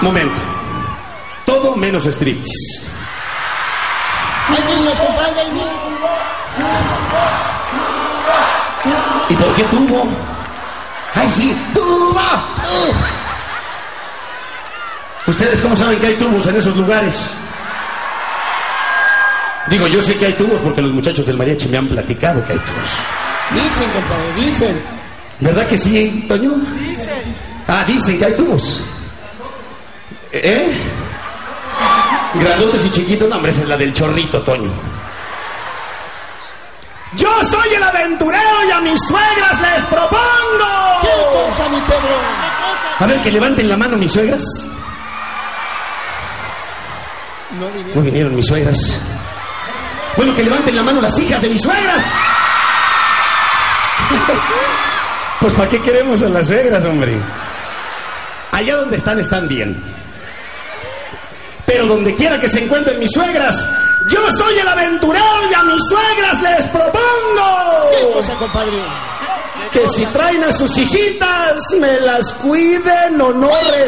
Momento. Todo menos striptease. Hay niños, compadre, hay niños. ¿Y por qué tubo? ¡Ay, sí! ¡Tuba! ¿Ustedes cómo saben que hay tubos en esos lugares? Digo, yo sé que hay tubos porque los muchachos del mariachi me han platicado que hay tubos. Dicen, compadre, dicen. ¿Verdad que sí, Toño? Dicen. Ah, dicen que hay tubos. Grandotes y chiquitos, no, hombre, esa es la del chorrito, Toño. Yo soy el aventurero y a mis suegras les propongo. ¿Qué cosa, mi Pedro? A ver, que levanten la mano mis suegras. No vinieron mis suegras. Bueno, que levanten la mano las hijas de mis suegras. Pues ¿para qué queremos a las suegras, hombre? Allá donde están bien. Pero donde quiera que se encuentren mis suegras, yo soy el aventurero y a mis suegras les propongo. ¿Qué cosa, compadre? Que si traen a sus hijitas, me las cuiden o no